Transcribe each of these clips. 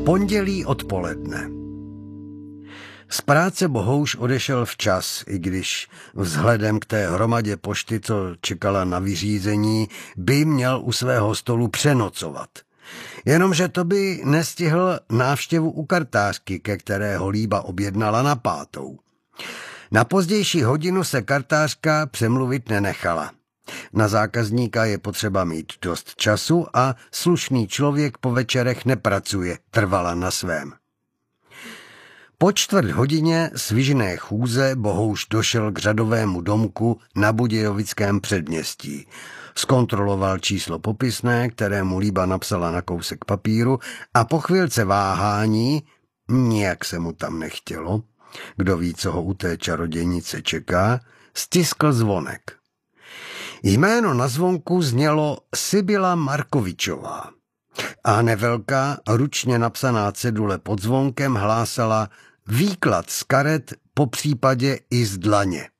Pondělí odpoledne. Z práce Bohouš odešel včas, i když vzhledem k té hromadě pošty, co čekala na vyřízení, by měl u svého stolu přenocovat. Jenomže to by nestihl návštěvu u kartářky, ke které ho Líba objednala na 5. Na pozdější hodinu se kartářka přemluvit nenechala. Na zákazníka je potřeba mít dost času a slušný člověk po večerech nepracuje, trvala na svém. Po 4:15 svižné chůze Bohouš došel k řadovému domku na Budějovickém předměstí. Zkontroloval číslo popisné, které mu Líba napsala na kousek papíru, a po chvilce váhání, nijak se mu tam nechtělo, kdo ví, co ho u té čarodějnice čeká, stiskl zvonek. Jméno na zvonku znělo Sibyla Markovičová a nevelká, ručně napsaná cedule pod zvonkem hlásala výklad z karet, popřípadě i z dlaně.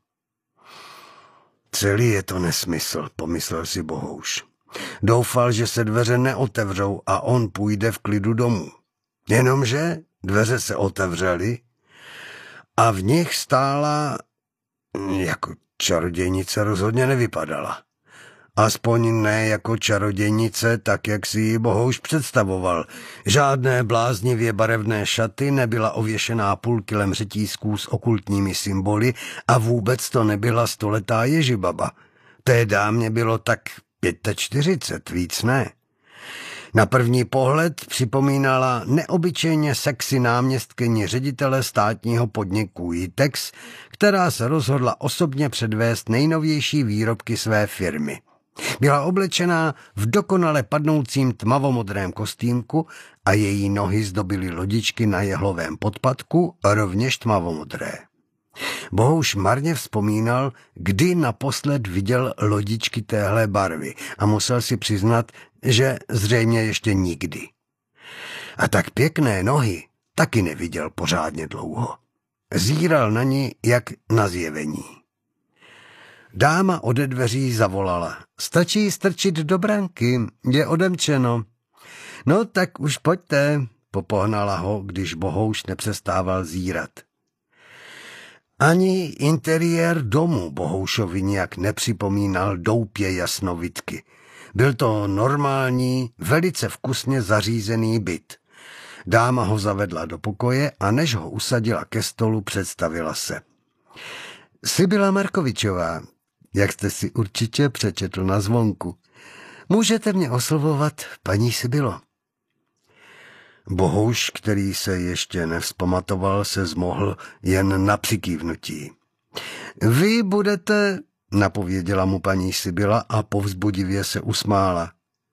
Celý je to nesmysl, pomyslel si Bohouš. Doufal, že se dveře neotevřou a on půjde v klidu domů. Jenomže dveře se otevřely a v nich stála, jako čarodějnice rozhodně nevypadala. Aspoň ne jako čarodějnice, tak jak si ji Bohouš představoval. Žádné bláznivě barevné šaty, nebyla ověšená půlkilem řetízků s okultními symboly a vůbec to nebyla stoletá Ježibaba. Té dámě bylo tak 45, víc ne. Na první pohled připomínala neobyčejně sexy náměstkyni ředitele státního podniku Jitex, která se rozhodla osobně předvést nejnovější výrobky své firmy. Byla oblečená v dokonale padnoucím tmavomodrém kostýmku a její nohy zdobily lodičky na jehlovém podpatku, rovněž tmavomodré. Bohouš marně vzpomínal, kdy naposled viděl lodičky téhle barvy a musel si přiznat, že zřejmě ještě nikdy. A tak pěkné nohy taky neviděl pořádně dlouho. Zíral na ní jak na zjevení. Dáma ode dveří zavolala. Stačí strčit do branky, je odemčeno. No tak už pojďte, popohnala ho, když Bohouš nepřestával zírat. Ani interiér domu Bohoušovi nijak nepřipomínal doupě jasnovitky. Byl to normální, velice vkusně zařízený byt. Dáma ho zavedla do pokoje a než ho usadila ke stolu, představila se. Sibyla Markovičová, jak jste si určitě přečetl na zvonku. Můžete mě oslovovat paní Sibylo. Bohouš, který se ještě nevzpamatoval, se zmohl jen na přikývnutí. Vy budete, napověděla mu paní Sibyla a povzbudivě se usmála.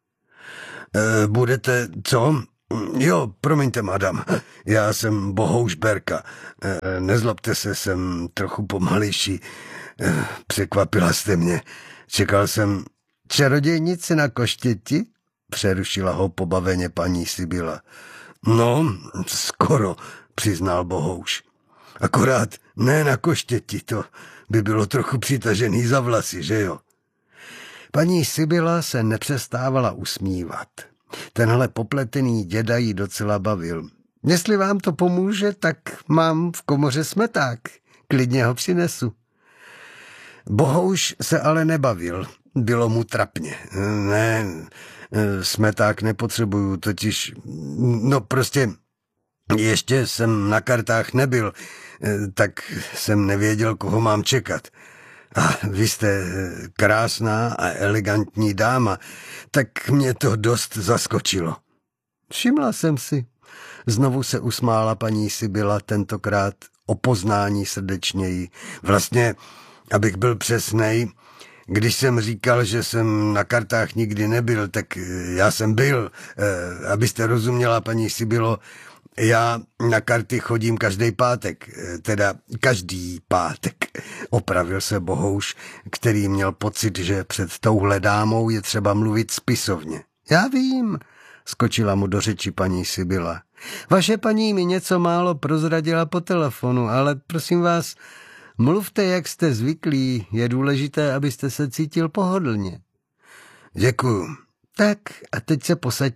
Budete co? Jo, promiňte, madam, já jsem Bohouš Berka. Nezlobte se, jsem trochu pomalejší. Překvapila jste mě. Čekal jsem čarodějnici na koštěti? Přerušila ho pobaveně paní Sibyla. No, skoro, přiznal Bohouš. Akorát ne na koštěti, to by bylo trochu přitažený za vlasy, že jo? Paní Sibyla se nepřestávala usmívat. Tenhle popletený děda jí docela bavil. Jestli vám to pomůže, tak mám v komoře smeták. Klidně ho přinesu. Bohouš se ale nebavil. Bylo mu trapně. Ne, smeták nepotřebuju, totiž, no prostě, ještě jsem na kartách nebyl, tak jsem nevěděl, koho mám čekat. A vy jste krásná a elegantní dáma, tak mě to dost zaskočilo. Všimla jsem si. Znovu se usmála paní Sibyla, tentokrát o poznání srdečněji. Vlastně, abych byl přesnej, když jsem říkal, že jsem na kartách nikdy nebyl, tak já jsem byl. Abyste rozuměla, paní Sibylo, já na karty chodím každý pátek, teda každý pátek, opravil se Bohouš, který měl pocit, že před touhle dámou je třeba mluvit spisovně. Já vím, skočila mu do řeči paní Sibyla. Vaše paní mi něco málo prozradila po telefonu, ale prosím vás, mluvte, jak jste zvyklí, je důležité, abyste se cítil pohodlně. Děkuju. Tak a teď se posaďte,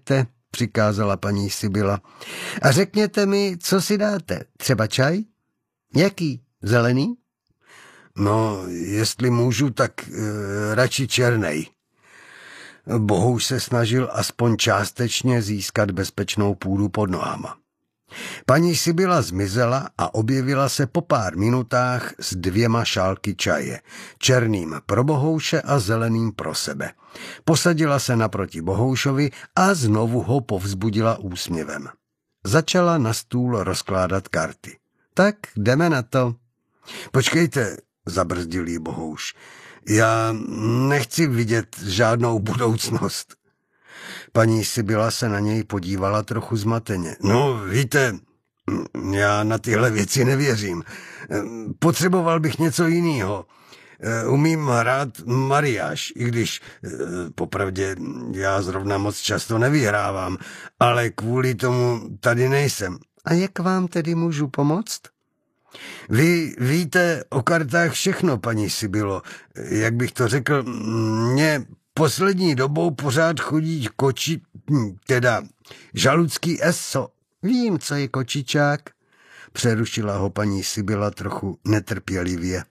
přikázala paní Sibyla. A řekněte mi, co si dáte? Třeba čaj? Jaký? Zelený? No, jestli můžu, tak radši černej. Bohouš se snažil aspoň částečně získat bezpečnou půdu pod nohama. Paní Sibyla zmizela a objevila se po pár minutách s 2 šálky čaje, černým pro Bohouše a zeleným pro sebe. Posadila se naproti Bohoušovi a znovu ho povzbudila úsměvem. Začala na stůl rozkládat karty. Tak jdeme na to. Počkejte, zabrzdil jí Bohouš. Já nechci vidět žádnou budoucnost. Paní Sibyla se na něj podívala trochu zmateně. No, víte, já na tyhle věci nevěřím. Potřeboval bych něco jiného. Umím hrát mariáš, i když popravdě já zrovna moc často nevyhrávám, ale kvůli tomu tady nejsem. A jak vám tedy můžu pomoct? Vy víte o kartách všechno, paní Sibylo. Jak bych to řekl, mě poslední dobou pořád chodí žaludský eso. Vím, co je kočičák, přerušila ho paní Sibyla trochu netrpělivě.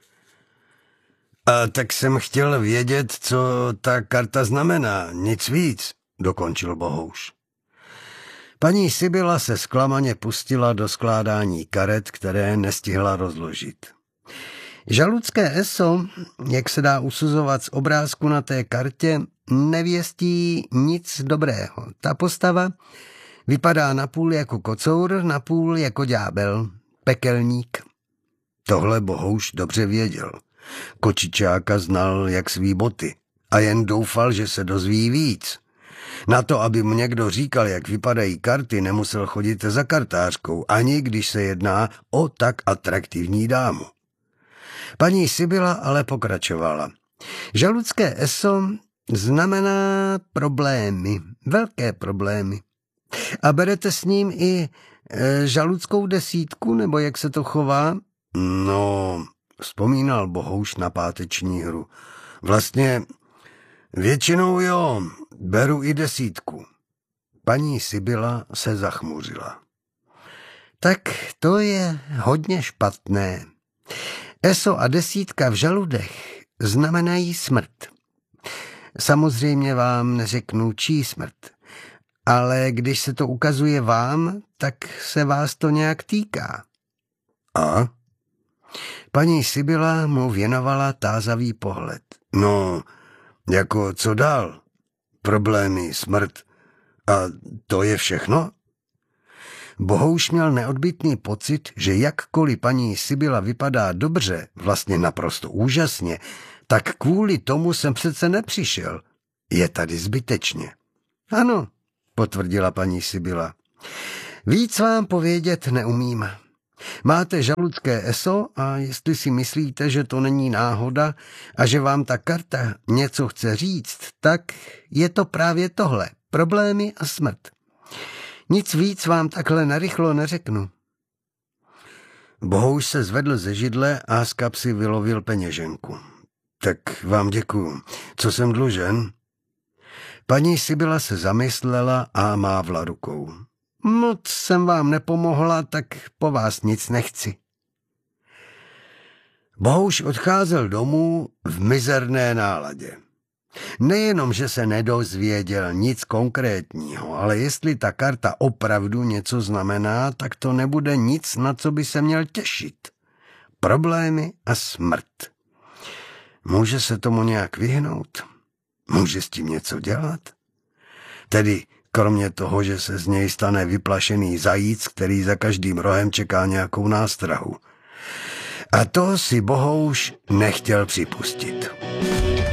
A tak jsem chtěl vědět, co ta karta znamená, nic víc, dokončil Bohouš. Paní Sibyla se zklamaně pustila do skládání karet, které nestihla rozložit. Žaludské eso, jak se dá usuzovat z obrázku na té kartě, nevěstí nic dobrého. Ta postava vypadá napůl jako kocour, napůl jako ďábel, pekelník. Tohle Bohouš dobře věděl. Kočičáka znal jak svý boty a jen doufal, že se dozví víc. Na to, aby mu někdo říkal, jak vypadají karty, nemusel chodit za kartářkou, ani když se jedná o tak atraktivní dámu. Paní Sibyla ale pokračovala. Žaludské eso znamená problémy, velké problémy. A berete s ním i žaludskou desítku, nebo jak se to chová? No, vzpomínal Bohouš na páteční hru. Vlastně většinou jo, beru i desítku. Paní Sibyla se zachmuřila. Tak to je hodně špatné. Eso a desítka v žaludech znamenají smrt. Samozřejmě vám neřeknu, čí smrt. Ale když se to ukazuje vám, tak se vás to nějak týká. A? Paní Sibyla mu věnovala tázavý pohled. No, jako co dál? Problémy, smrt. A to je všechno? Bohouš měl neodbytný pocit, že jakkoliv paní Sibyla vypadá dobře, vlastně naprosto úžasně, tak kvůli tomu jsem přece nepřišel. Je tady zbytečně. Ano, potvrdila paní Sibyla. Víc vám povědět neumím. Máte žaludské eso a jestli si myslíte, že to není náhoda a že vám ta karta něco chce říct, tak je to právě tohle. Problémy a smrt. Nic víc vám takhle narychlo neřeknu. Bohouš se zvedl ze židle a z kapsy vylovil peněženku. Tak vám děkuju. Co jsem dlužen? Paní Sibyla se zamyslela a mávla rukou. Moc jsem vám nepomohla, tak po vás nic nechci. Bohouš odcházel domů v mizerné náladě. Nejenom, že se nedozvěděl nic konkrétního, ale jestli ta karta opravdu něco znamená, tak to nebude nic, na co by se měl těšit. Problémy a smrt. Může se tomu nějak vyhnout? Může s tím něco dělat? Tedy kromě toho, že se z něj stane vyplašený zajíc, který za každým rohem čeká nějakou nástrahu. A to si Bohouš nechtěl připustit.